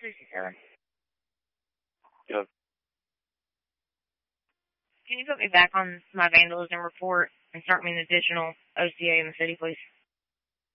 67. Yep. Can you put me back on my vandalism report and start me an additional OCA in the city, please?